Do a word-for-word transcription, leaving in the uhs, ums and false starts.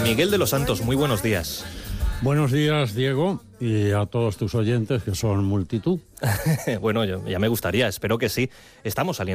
Miguel de los Santos, muy buenos días. Buenos días, Diego, y a todos tus oyentes, que son multitud. Bueno, yo, ya me gustaría, espero que sí. Estamos saliendo